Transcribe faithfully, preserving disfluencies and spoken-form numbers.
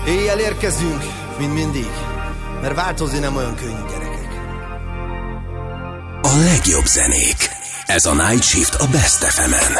Éjjel érkezünk, mint mindig, mert változni nem olyan könnyű, gyerekek. A legjobb zenék. Ez a Night Shift a Best ef emen.